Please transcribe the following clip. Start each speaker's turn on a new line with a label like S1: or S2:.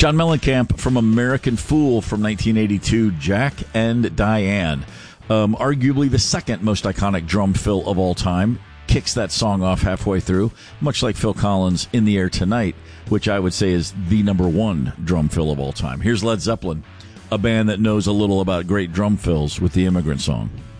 S1: John Mellencamp from American Fool from 1982, Jack and Diane. Arguably the second most iconic drum fill of all time. Kicks that song off halfway through, much like Phil Collins' In the Air Tonight, which I would say is the number one drum fill of all time. Here's Led Zeppelin, a band that knows a little about great drum fills with the Immigrant Song.